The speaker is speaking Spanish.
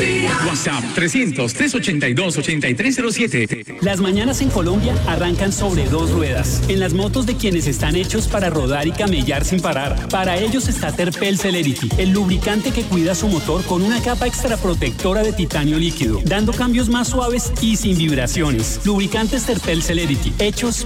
WhatsApp 300-382-8307. Las mañanas en Colombia arrancan sobre dos ruedas, en las motos de quienes están hechos para rodar y camellar sin parar. Para ellos está Terpel Celerity, el lubricante que cuida su motor con una capa extra protectora de titanio líquido, dando cambios más suaves y sin vibraciones. Lubricantes Terpel Celerity, hechos